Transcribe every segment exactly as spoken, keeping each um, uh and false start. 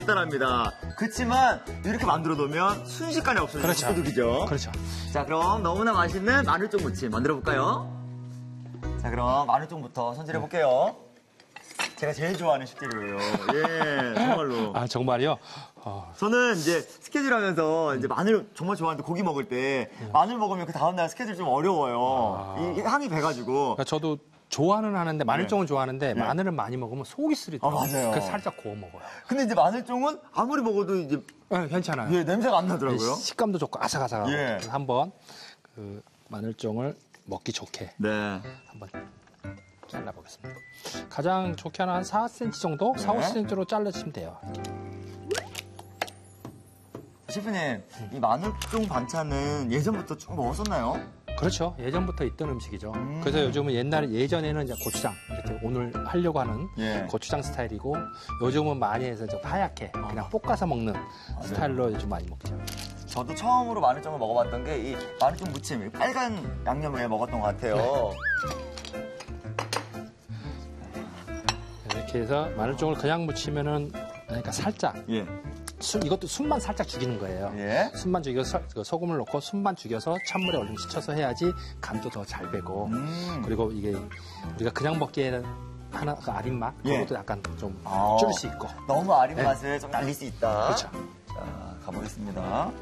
간단합니다. 그렇지만 이렇게 만들어 놓으면 순식간에 없어지는 그렇죠. 속도둑이죠. 그렇죠. 자, 그럼 너무나 맛있는 마늘쫑 무침 만들어 볼까요? 자, 그럼 마늘쫑부터 손질해 볼게요. 제가 제일 좋아하는 식재료예요. 예, 정말로. 아, 정말요? 어, 저는 이제 스케줄 하면서 이제 마늘 정말 좋아하는데 고기 먹을 때 마늘 먹으면 그 다음날 스케줄 좀 어려워요. 아. 이 향이 배가지고. 그러니까 저도 좋아는 하는데 마늘쫑은 좋아하는데 네. 마늘을 많이 먹으면 속이 쓰리더라고요. 아, 맞아요. 그래서 살짝 구워 먹어요. 근데 이제 마늘쫑은 아무리 먹어도 이제 네, 괜찮아요. 예, 냄새가 안 나더라고요. 식감도 좋고 아삭아삭하고. 예. 그래서 한번 그 마늘쫑을 먹기 좋게 네. 한번 잘라보겠습니다. 가장 좋게 하는 한 사 센티미터 정도, 사, 오 센티미터로 잘라주시면 돼요. 셰프님, 이 마늘쫑 반찬은 예전부터 쭉 먹었었나요? 그렇죠. 예전부터 있던 음식이죠. 음. 그래서 요즘은 옛날에 예전에는 이제 고추장 이렇게 오늘 하려고 하는 예. 고추장 스타일이고 요즘은 많이 해서 좀 하얗게 그냥 볶아서 먹는 스타일로 요즘 많이 먹죠. 저도 처음으로 마늘쫑을 먹어봤던 게 이 마늘쫑 무침, 이 빨간 양념을 먹었던 것 같아요. 이렇게 해서 마늘쫑을 그냥 무치면은 그러니까 살짝 예. 술, 이것도 숨만 살짝 죽이는 거예요. 예. 숨만 죽여서 그 소금을 넣고 숨만 죽여서 찬물에 얼른 씻혀서 해야지 간도 더 잘 배고 음. 그리고 이게 우리가 그냥 먹기에는 하나 그 아린 맛 예. 그것도 약간 좀 아. 줄일 수 있고 너무 아린 네. 맛을 좀 날릴 수 있다. 그렇죠. 자, 가보겠습니다.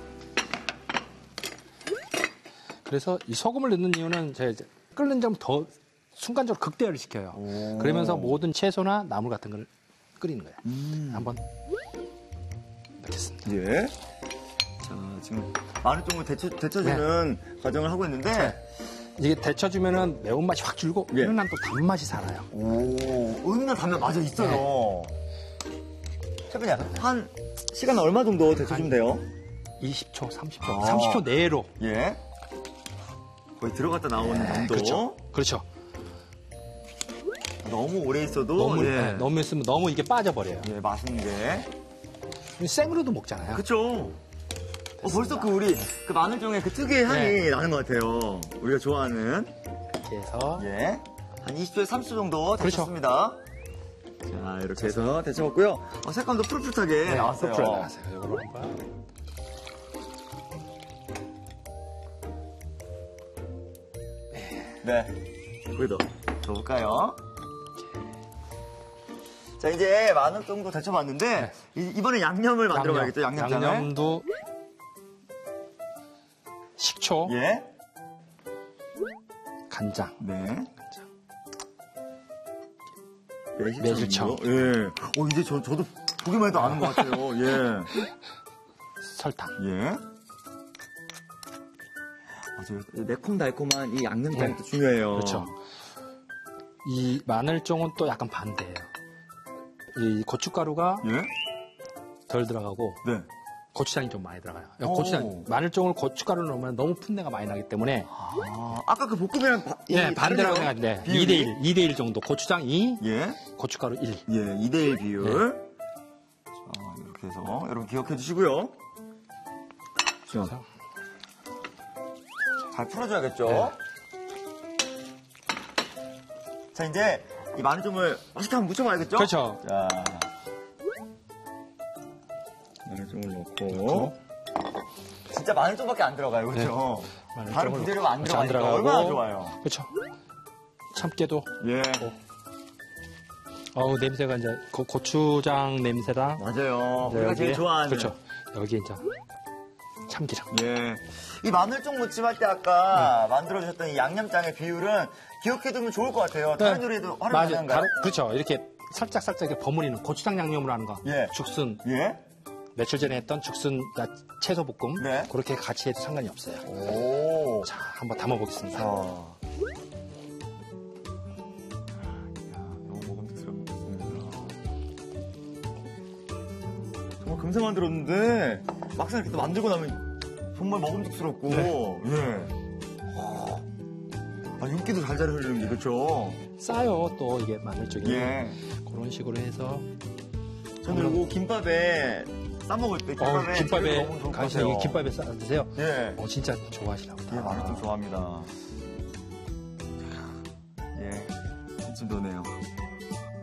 그래서 이 소금을 넣는 이유는 제가 이제 끓는 점 더 순간적으로 극대화를 시켜요. 오. 그러면서 모든 채소나 나물 같은 걸 끓이는 거예요. 음. 한번 넣겠습니다. 예. 자, 지금 마늘쫑을 데쳐, 데쳐주는 과정을 하고 있는데, 이게 데쳐주면은 매운맛이 확 줄고 예. 은은한 또 단맛이 살아요. 오, 은은한 단면 맞아 있어요. 셰프님, 한 시간 얼마 정도 데쳐주면 돼요? 이십 초, 삼십 초, 아. 삼십 초 내로. 예. 거의 들어갔다 나오는 정도. 그렇죠. 그렇죠. 너무 오래 있어도 너무, 예. 네, 너무 있으면 너무 이게 빠져버려요. 예, 맛있는 게. 생으로도 먹잖아요. 그쵸. 어, 벌써 그 우리 그 마늘종의 그 특유의 향이 네. 나는 것 같아요. 우리가 좋아하는. 이렇게 해서 예. 한 이십 초에서 삼십 초 정도 그렇죠. 데쳤습니다. 자, 이렇게 해서 데쳐먹고요. 어, 색감도 푸릇푸릇하게 네, 나왔어요. 푸릇푸릇 나왔어요. 이걸로 한번. 네. 우리도 줘볼까요? 자, 이제 마늘 정도 데쳐봤는데, 이- 이번에 양념을 만들어 봐야겠죠, 양념장을. 양념도 식초, 예. 간장, 네. 간장. 매실청. 매실청. 예. 어, 이제 저, 저도 보기만 해도 아는 것 같아요. 예. 설탕. 예. 맞아요. 매콤달콤한 이 양념장이 네. 또 중요해요. 그렇죠. 이 마늘종은 또 약간 반대예요. 이 고춧가루가 예? 덜 들어가고 네. 고추장이 좀 많이 들어가요. 오. 고추장, 마늘종을 고춧가루를 넣으면 너무 풋내가 많이 나기 때문에 아, 아까 그 볶음이랑 바, 예, 이 반대로 다르네요? 생각하는데 비율이? 이 대 일, 이 대 일 정도. 고추장 이, 예. 고춧가루 일. 예, 이 대 일 비율. 자, 이렇게 해서 여러분 기억해 주시고요. 자, 잘 풀어줘야겠죠? 네. 자, 이제 이 마늘종을 맛있게 한번 무쳐봐야겠죠? 그렇죠. 자, 마늘종을 넣고. 넣고. 진짜 마늘종밖에 안 들어가요, 그렇죠? 마늘종을 다른 부재료가 안 그렇죠, 안 들어가니까 들어가고. 얼마나 좋아요. 그렇죠. 참깨도. 예, 어우, 냄새가 이제 고, 고추장 냄새랑 맞아요. 이제 우리가 제일 여기에- 좋아하는. 그렇죠. 여기 이제 참기름. 예. 이 마늘종 무침 할 때 아까 만들어주셨던 이 양념장의 비율은 기억해두면 좋을 것 같아요. 다른 요리에도 활용 맞아요. 가능한가요? 다른- 그렇죠. 이렇게 살짝 살짝 이렇게 버무리는 고추장 양념으로 하는 거. 예. 죽순 예. 며칠 전에 했던 죽순 야- 채소 볶음. 네. 그렇게 같이 해도 상관이 없어요. 오. 자, 한번 담아보겠습니다. 자. 너무 먹음직스럽습니다. 정말 금세 만들었는데 막상 이렇게 또 만들고 나면 정말 먹음직스럽고 네. 예. 아, 윤기도 잘잘 흐르는 게 그렇죠? 싸요, 또 이게 마늘쪽이. 예. 그런 식으로 해서. 저는 이거 김밥에 싸 먹을 때 김밥에 어, 김밥에, 너무 좋을 것 간신히 같아요. 김밥에 싸 드세요. 예. 어, 진짜 좋아하시라고. 예, 마늘 좀 좋아합니다. 예, 침침 도네요.